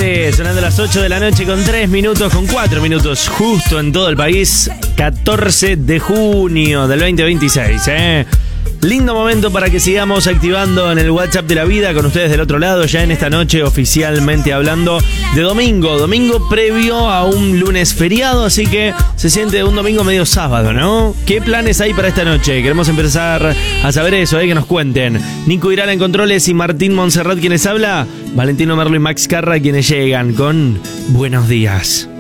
tarde, sonando las 8 de la noche con 3 minutos, con 4 minutos justo en todo el país. 14 de junio del 2026, Lindo momento para que sigamos activando en el WhatsApp de la vida con ustedes del otro lado, ya en esta noche oficialmente hablando de domingo previo a un lunes feriado, así que se siente un domingo medio sábado, ¿no? ¿Qué planes hay para esta noche? Queremos empezar a saber eso, que nos cuenten. Nico Irala en controles y Martín Montserrat quienes habla, Valentino Merlo y Max Carra quienes llegan con Buenos Días.